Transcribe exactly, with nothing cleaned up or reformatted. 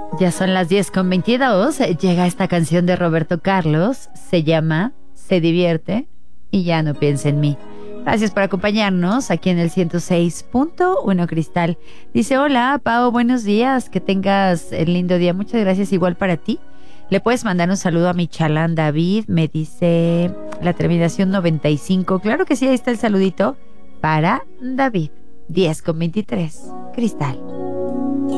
Ya son las diez con veintidós. Llega esta canción de Roberto Carlos. Se llama Se divierte y ya no piensa en mí. Gracias por acompañarnos aquí en el ciento seis punto uno Cristal. Dice, hola, Pao, buenos días. Que tengas el lindo día. Muchas gracias, igual para ti. Le puedes mandar un saludo a mi chalán David. Me dice la terminación noventa y cinco. Claro que sí, ahí está el saludito para David. diez con veintitrés. Cristal.